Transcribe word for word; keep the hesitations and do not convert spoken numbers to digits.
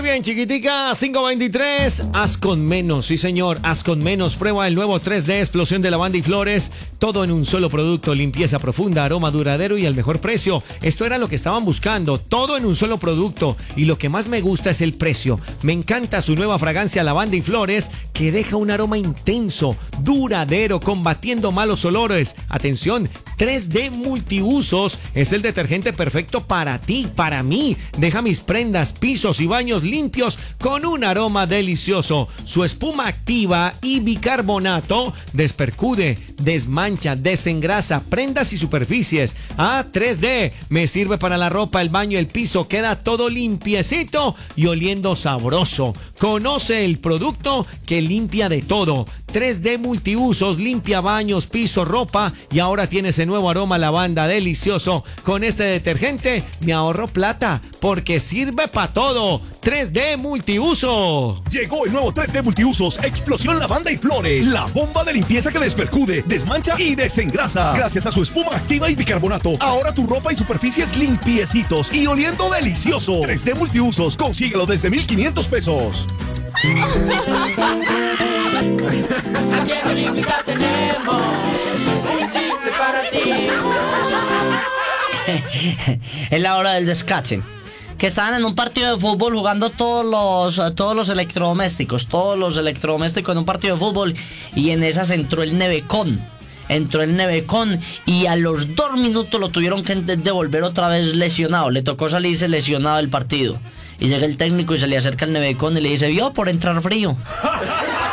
bien, chiquitica. cinco veintitrés. Haz con menos, sí, señor. Haz con menos. Prueba el nuevo tres D Explosión de Lavanda y Flores. Todo en un solo producto. Limpieza profunda, aroma duradero y al mejor precio. Esto era lo que estaban buscando. Todo en un solo producto. Y lo que más me gusta es el precio. Me encanta su nueva fragancia Lavanda y Flores, que deja un aroma intenso, duradero, combatiendo malos olores. Atención, tres D Multiusos es el detergente perfecto para ti, para mí. Deja mis prendas, pisos y baños limpios con un aroma delicioso. Su espuma activa y bicarbonato despercude, desmancha, desengrasa prendas y superficies. Ah, tres D me sirve para la ropa, el baño, el piso. Queda todo limpiecito y oliendo sabroso. Conoce el producto que limpia de todo. tres D Multiusos limpia baños, piso, ropa y ahora tiene ese nuevo aroma lavanda delicioso. Con este detergente me ahorro plata porque sirve para todo. tres D Multiuso. Llegó el nuevo tres D Multiusos Explosión Lavanda y Flores. La bomba de limpieza que despercude, desmancha y desengrasa. Gracias a su espuma activa y bicarbonato, ahora tu ropa y superficies limpiecitos y oliendo delicioso. tres D Multiusos, consíguelo desde mil quinientos pesos. Aquí en Olímpica tenemos un chiste para ti. Es la hora del descache. Que estaban en un partido de fútbol jugando todos los, todos los electrodomésticos, todos los electrodomésticos en un partido de fútbol, y en esas entró el nevecón. Entró el nevecón y a los dos minutos lo tuvieron que devolver otra vez lesionado. Le tocó salirse lesionado del partido. Y llega el técnico y se le acerca el nevecón y le dice: ¿vio por entrar frío?